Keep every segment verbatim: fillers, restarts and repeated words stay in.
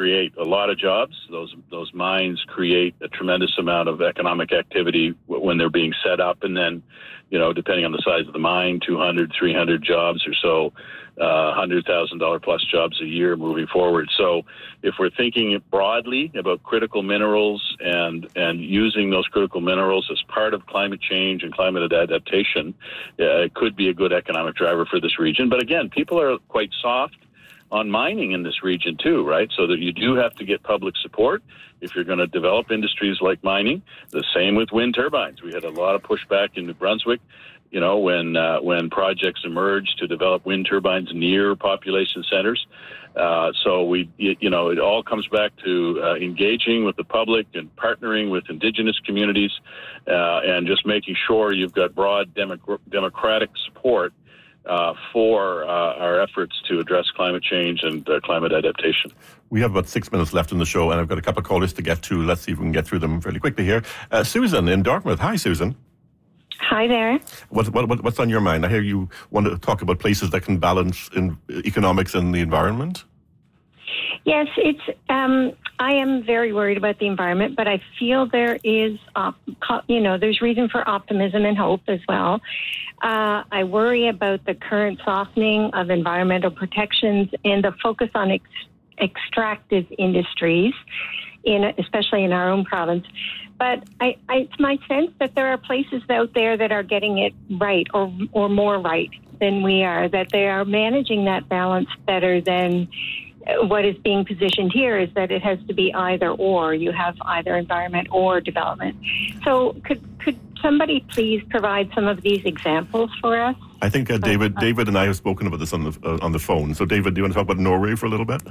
create a lot of jobs. Those those mines create a tremendous amount of economic activity when they're being set up, and then, you know, depending on the size of the mine, two hundred, three hundred jobs or so, uh, one hundred thousand dollars plus jobs a year moving forward. So if we're thinking broadly about critical minerals and, and using those critical minerals as part of climate change and climate adaptation, uh, it could be a good economic driver for this region. But again, people are quite soft on mining in this region too, right? So that you do have to get public support if you're going to develop industries like mining. The same with wind turbines. We had a lot of pushback in New Brunswick, you know, when uh, when projects emerged to develop wind turbines near population centers. Uh, so we, you know, it all comes back to uh, engaging with the public and partnering with Indigenous communities, uh, and just making sure you've got broad democ- democratic support Uh, for uh, our efforts to address climate change and uh, climate adaptation. We have about six minutes left in the show, and I've got a couple of callers to get to. Let's see if we can get through them fairly quickly here. Uh, Susan in Dartmouth. Hi, Susan. Hi there. What, what, what's on your mind? I hear you want to talk about places that can balance in economics and the environment. Yes, it's. Um, I am very worried about the environment, but I feel there is, op- you know, there's reason for optimism and hope as well. Uh, I worry about the current softening of environmental protections and the focus on ex- extractive industries, in especially in our own province. But I, I, it's my sense that there are places out there that are getting it right, or or more right than we are. That they are managing that balance better than. What is being positioned here is that it has to be either or. You have either environment or development. So could could somebody please provide some of these examples for us? I think uh, David uh, David and I have spoken about this on the uh, on the phone. So David, do you want to talk about Norway for a little bit?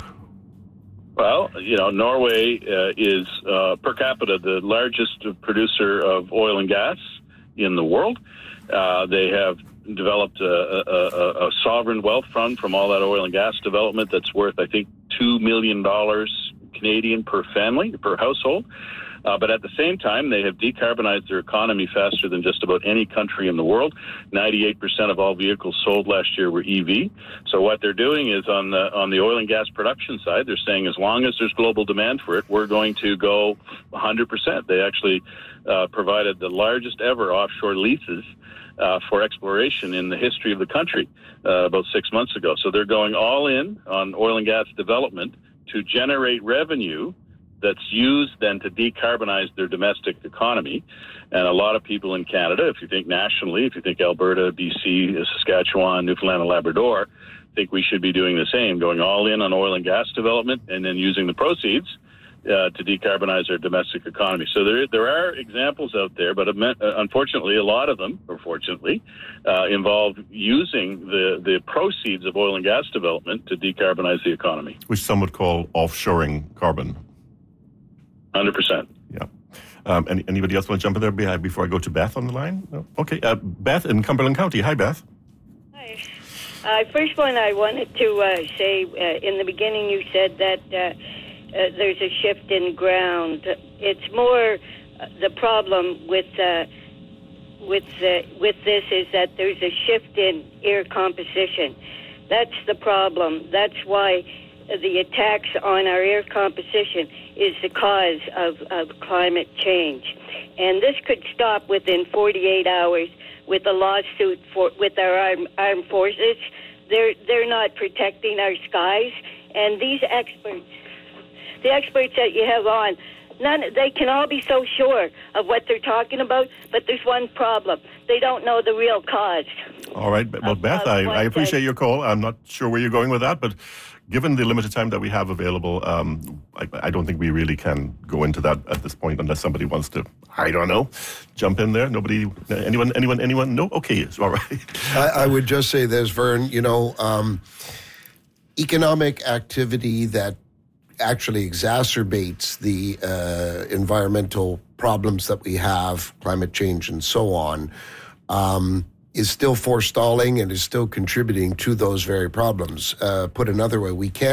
Well, you know, Norway uh, is uh, per capita the largest producer of oil and gas in the world. Uh, they have developed a, a, a sovereign wealth fund from all that oil and gas development that's worth, I think, two million dollars Canadian per family, per household. Uh, but at the same time, they have decarbonized their economy faster than just about any country in the world. ninety-eight percent of all vehicles sold last year were E V. So what they're doing is on the on the oil and gas production side, they're saying as long as there's global demand for it, we're going to go one hundred percent. They actually uh, provided the largest ever offshore leases Uh, for exploration in the history of the country uh, about six months ago. So they're going all in on oil and gas development to generate revenue that's used then to decarbonize their domestic economy. And a lot of people in Canada, if you think nationally, if you think Alberta, B C, Saskatchewan, Newfoundland and Labrador, think we should be doing the same, going all in on oil and gas development and then using the proceeds Uh, to decarbonize our domestic economy. So there there are examples out there, but uh, unfortunately, a lot of them, or fortunately, uh, involve using the, the proceeds of oil and gas development to decarbonize the economy. Which some would call offshoring carbon. one hundred percent. Yeah. Um, any, anybody else want to jump in there before I go to Beth on the line? No? Okay. Uh, Beth in Cumberland County. Hi, Beth. Hi. Uh, first one, I wanted to uh, say, uh, in the beginning you said that uh, Uh, there's a shift in ground. It's more uh, the problem with uh, with uh, with this is that there's a shift in air composition. That's the problem. That's why the attacks on our air composition is the cause of, of climate change. And this could stop within forty-eight hours with a lawsuit for with our armed, armed forces. They're they're not protecting our skies, and these experts. The experts that you have on, none, they can all be so sure of what they're talking about, but there's one problem. They don't know the real cause. All right. Well, of, Beth, of I, I appreciate your call. I'm not sure where you're going with that, but given the limited time that we have available, um, I, I don't think we really can go into that at this point unless somebody wants to, I don't know, jump in there. Nobody, anyone, anyone, anyone? No? Okay, it's all right. I, I would just say this, Vern, you know, um, economic activity that actually exacerbates the uh, environmental problems that we have, climate change and so on, um, is still forestalling and is still contributing to those very problems. Uh, put another way, we can't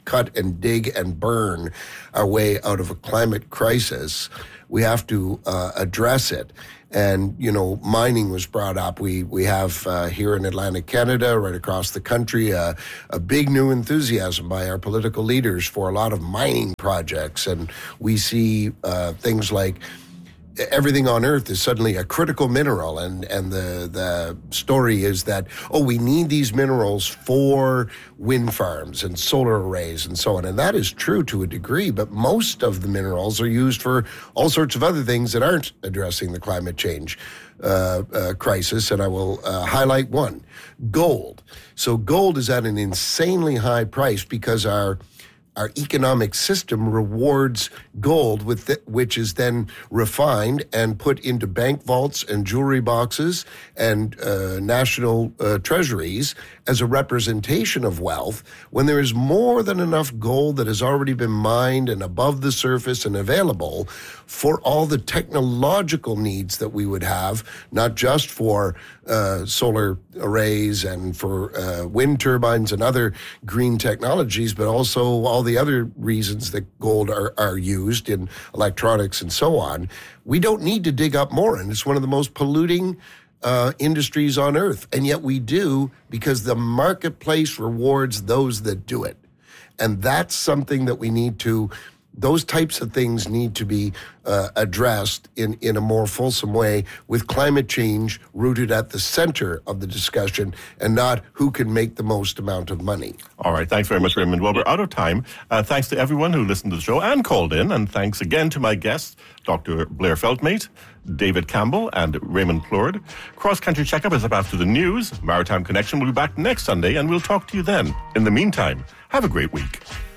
cut and dig and burn our way out of a climate crisis. We have to uh, address it. And, you know, mining was brought up. We we have uh, here in Atlantic Canada, right across the country, uh, a big new enthusiasm by our political leaders for a lot of mining projects. And we see uh, things like everything on Earth is suddenly a critical mineral, and, and the the story is that, oh, we need these minerals for wind farms and solar arrays and so on. And that is true to a degree, but most of the minerals are used for all sorts of other things that aren't addressing the climate change uh, uh, crisis, and I will uh, highlight one, gold. So gold is at an insanely high price because our Our economic system rewards gold, with the, which is then refined and put into bank vaults and jewelry boxes and uh, national uh, treasuries as a representation of wealth, when there is more than enough gold that has already been mined and above the surface and available for all the technological needs that we would have, not just for uh, solar arrays and for uh, wind turbines and other green technologies, but also all the other reasons that gold are, are used in electronics and so on. We don't need to dig up more, and it's one of the most polluting uh, industries on Earth. And yet we do, because the marketplace rewards those that do it. And that's something that we need to, those types of things need to be uh, addressed in, in a more fulsome way, with climate change rooted at the center of the discussion and not who can make the most amount of money. All right. Thanks very much, Raymond. Well, we're out of time. Uh, thanks to everyone who listened to the show and called in. And thanks again to my guests, Doctor Blair Feltmate, David Campbell, and Raymond Plourde. Cross Country Checkup is up after the news. Maritime Connection will be back next Sunday, and we'll talk to you then. In the meantime, have a great week.